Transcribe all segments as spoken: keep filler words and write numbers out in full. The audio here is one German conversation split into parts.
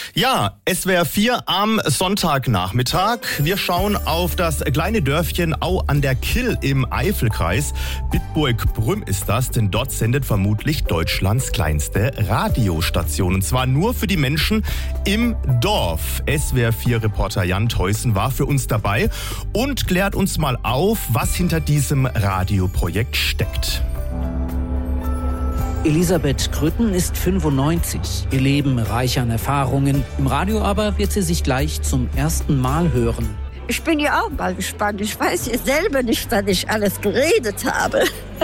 Ja, S W R vier am Sonntagnachmittag. Wir schauen auf das kleine Dörfchen Au an der Kyll im Eifelkreis. Bitburg-Brünn ist das, denn dort sendet vermutlich Deutschlands kleinste Radiostation. Und zwar nur für die Menschen im Dorf. S W R vier-Reporter Jan Theusen war für uns dabei und klärt uns mal auf, was hinter diesem Radioprojekt steckt. Elisabeth Krütten ist fünfundneunzig, ihr Leben reich an Erfahrungen. Im Radio aber wird sie sich gleich zum ersten Mal hören. Ich bin ja auch mal gespannt. Ich weiß ja selber nicht, was ich alles geredet habe.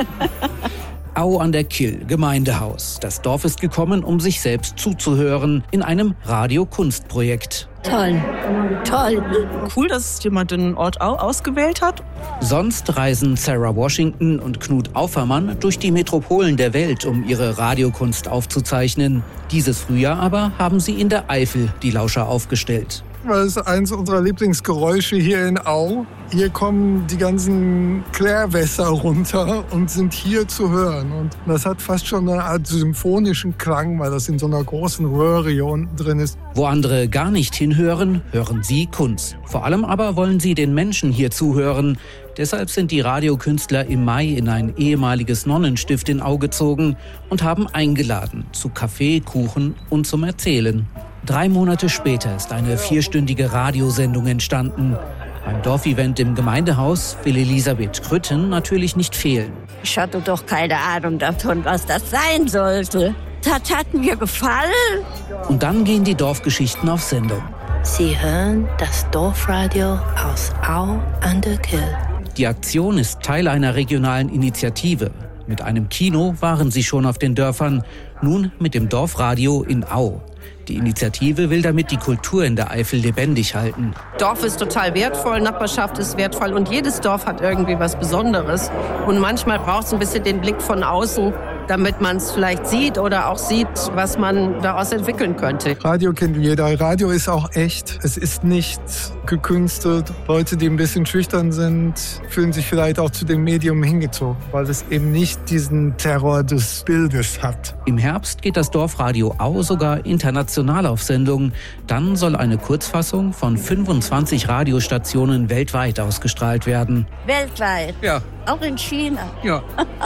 Au an der Kyll, Gemeindehaus. Das Dorf ist gekommen, um sich selbst zuzuhören, in einem Radio-Kunstprojekt. Toll, toll. Cool, dass jemand den Ort Au ausgewählt hat. Sonst reisen Sarah Washington und Knut Aufermann durch die Metropolen der Welt, um ihre Radiokunst aufzuzeichnen. Dieses Frühjahr aber haben sie in der Eifel die Lauscher aufgestellt. Das ist eins unserer Lieblingsgeräusche hier in Au. Hier kommen die ganzen Klärwässer runter und sind hier zu hören. Und das hat fast schon eine Art symphonischen Klang, weil das in so einer großen Röhre hier unten drin ist. Wo andere gar nicht hinhören, hören sie Kunst. Vor allem aber wollen sie den Menschen hier zuhören. Deshalb sind die Radiokünstler im Mai in ein ehemaliges Nonnenstift in Au gezogen und haben eingeladen zu Kaffee, Kuchen und zum Erzählen. Drei Monate später ist eine vierstündige Radiosendung entstanden. Beim Dorfevent im Gemeindehaus will Elisabeth Krütten natürlich nicht fehlen. Ich hatte doch keine Ahnung davon, was das sein sollte. Das hat mir gefallen. Und dann gehen die Dorfgeschichten auf Sendung. Sie hören das Dorfradio aus Au an der Kyll. Die Aktion ist Teil einer regionalen Initiative. Mit einem Kino waren sie schon auf den Dörfern, nun mit dem Dorfradio in Au. Die Initiative will damit die Kultur in der Eifel lebendig halten. Dorf ist total wertvoll, Nachbarschaft ist wertvoll und jedes Dorf hat irgendwie was Besonderes. Und manchmal braucht es ein bisschen den Blick von außen, damit man es vielleicht sieht oder auch sieht, was man daraus entwickeln könnte. Radio kennt jeder. Radio ist auch echt. Es ist nicht gekünstelt. Leute, die ein bisschen schüchtern sind, fühlen sich vielleicht auch zu dem Medium hingezogen, weil es eben nicht diesen Terror des Bildes hat. Im Herbst geht das Dorfradio Au sogar international auf Sendung. Dann soll eine Kurzfassung von fünfundzwanzig Radiostationen weltweit ausgestrahlt werden. Weltweit? Ja. Auch in China? Ja.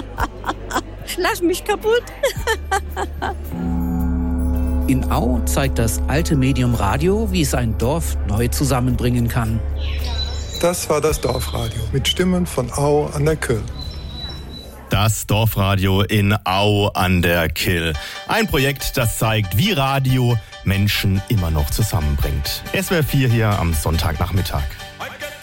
Ich lass mich kaputt. In Au zeigt das alte Medium Radio, wie es ein Dorf neu zusammenbringen kann. Das war das Dorfradio mit Stimmen von Au an der Kyll. Das Dorfradio in Au an der Kyll. Ein Projekt, das zeigt, wie Radio Menschen immer noch zusammenbringt. S W R vier hier am Sonntagnachmittag.